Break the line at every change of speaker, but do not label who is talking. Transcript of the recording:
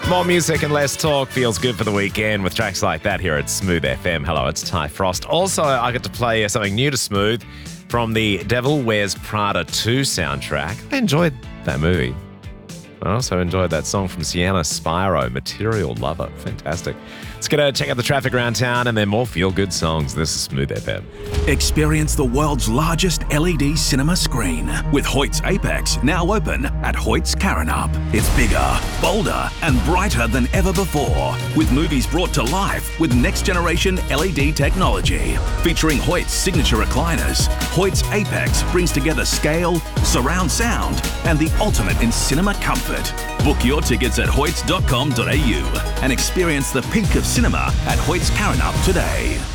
More music and less talk feels good for the weekend with tracks like that here at Smooth FM. Hello, it's Ty Frost. Also, I get to play something new to Smooth from the Devil Wears Prada 2 soundtrack. I enjoyed that movie. I also enjoyed that song from Sienna Spiro, Material Lover. Fantastic. Let's get a check out the traffic around town and then more feel-good songs. This is Smooth FM.
Experience the world's largest LED cinema screen with Hoyt's Apex now open at Hoyt's Karrinyup. It's bigger, bolder and brighter than ever before, with movies brought to life with next-generation LED technology. Featuring Hoyt's signature recliners, Hoyt's Apex brings together scale, surround sound and the ultimate in cinema comfort. Book your tickets at hoyts.com.au and experience the peak of cinema at Hoyt's Karrinyup today.